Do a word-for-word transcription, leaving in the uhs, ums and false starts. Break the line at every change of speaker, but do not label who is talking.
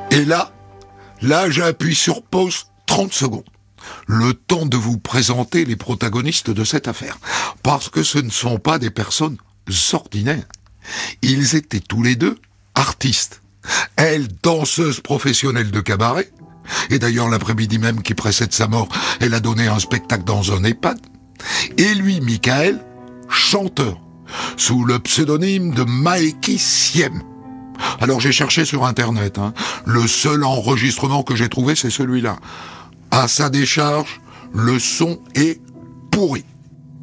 Et là, là j'appuie sur pause trente secondes. Le temps de vous présenter les protagonistes de cette affaire. Parce que ce ne sont pas des personnes ordinaires. Ils étaient tous les deux artistes. Elle, danseuse professionnelle de cabaret. Et d'ailleurs, l'après-midi même qui précède sa mort, elle a donné un spectacle dans un EHPAD. Et lui, Michael, chanteur, sous le pseudonyme de Maeki Siem. Alors j'ai cherché sur Internet. Hein. Le seul enregistrement que j'ai trouvé, c'est celui-là. À sa décharge, le son est pourri.